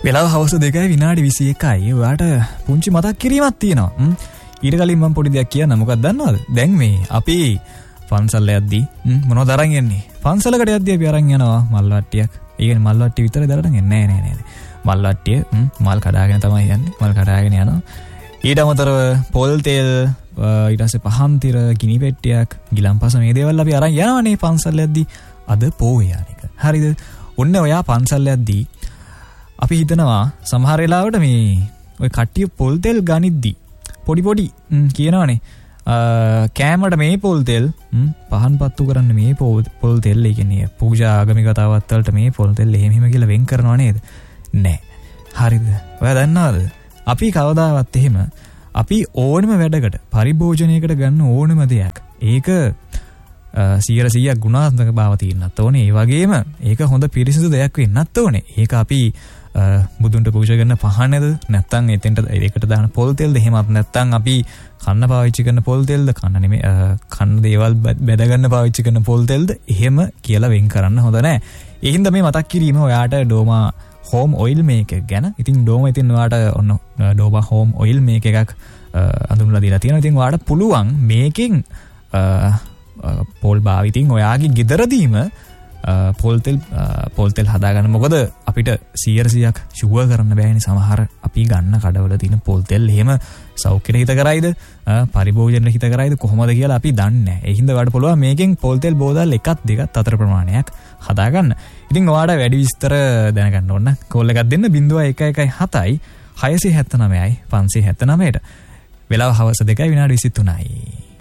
වෙලාව හවස 2 විනාඩි 21යි. ඔයාට පුංචි මතක් කිරීමක් තියෙනවා. ඊට කලින් මම පොඩි දෙයක් කියන්න. මොකක්ද දන්නවද? දැන් මේ අපි පන්සල් යද්දී මොනවද අරන් යන්නේ? පන්සලකට යද්දී අපි අරන් යනවා මල් වට්ටියක්. ඒ කියන්නේ මල් වට්ටිය විතරද අරන් යන්නේ? නෑ. මල් වට්ටිය මල් කඩාගෙන තමයි යන්නේ. මල් කඩාගෙන යනවා. ඊට අමතරව පොල් තෙල්, ඊට පස්සේ පහන් තිර, ගිනි පෙට්ටියක්, ගිලන්පස මේ දේවල් අපි අරන් යනවානේ පන්සල් යද්දී. අද පොය යානික. හරිද? ඔන්න ඔයා පන්සල් යද්දී අපි හිතනවා සමහර වෙලාවට මේ ඔය කට්ටිය පොල් තෙල් ගනිද්දී පොඩි කියනවනේ කෑමට මේ පොල් තෙල් පහන් පත්තු කරන්න මේ පොල් තෙල් ඒ කියන්නේ පූජා ආගමික කතාවත් වලට මේ පොල් තෙල් එහෙම කියලා වෙන් කරනව නේද? නෑ. හරිද? ඔයා දන්නවද? අපි කවදාවත් එහෙම අපි ඕනම වැඩකට පරිභෝජනයකට ගන්න ඕනම දෙයක් ඒක 100% ගුණාත්මක බව තියෙන්නත් ඕනේ. ඒ වගේම ඒක හොඳ පිරිසිදු දෙයක් වෙන්නත් ඕනේ. ඒක අපි බුදුන්ට පූජා කරන පහනද නැත්නම් එතෙන්ට ඒකට දාන පොල් තෙල්ද එහෙමත් නැත්නම් අපි කන්න පාවිච්චි කරන පොල් තෙල්ද කන්න නෙමෙයි කන්න දේවල් බෙද ගන්න පාවිච්චි කරන පොල් තෙල්ද එහෙම කියලා වෙන් කරන්න හොඳ නැහැ. ඒ හින්දා මේ මතක් කිරීම ඔයාට ඩෝමා හෝම් ඔයිල් මේක ගැන. ඉතින් ඩෝමා ඉතින් ඔයාට ඔන්න ඩෝමා හෝම් ඔයිල් මේක එකක් අඳුන්ලා දීලා තියෙනවා. ඉතින් ඔයාට පුළුවන් මේකෙන් පොල් භාවිතින් ඔයාගේ ගෙදරදීම පොල් තෙල් හදාගන්න. මොකද අපිට 100%ක් ෂුවර් කරන්න බෑනේ සමහර අපි ගන්න කඩවල තියෙන පොල් තෙල් එහෙම සෞඛ්‍යෙට හිත කරයිද පරිභෝජනෙට හිත කරයිද කොහොමද කියලා අපි දන්නේ නැහැ. ඒ හින්දා ඔයාලට පුළුවන් මේකෙන් පොල් තෙල් බෝතල් එකක් දෙකක් අතර ප්‍රමාණයක් හදාගන්න. ඉතින් ඔයාලට වැඩි විස්තර දැනගන්න ඕන නම් කෝල් එකක් දෙන්න 0117 679යි 579ට. වෙලාව හවස 2 විනාඩි 23යි.